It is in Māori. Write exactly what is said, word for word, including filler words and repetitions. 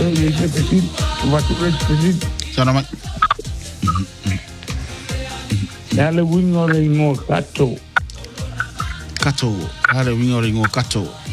Indonesia così, fatto questo così. Sono ma... Dalle wingo le ngo kato. Kato, hale wingo ringo kato.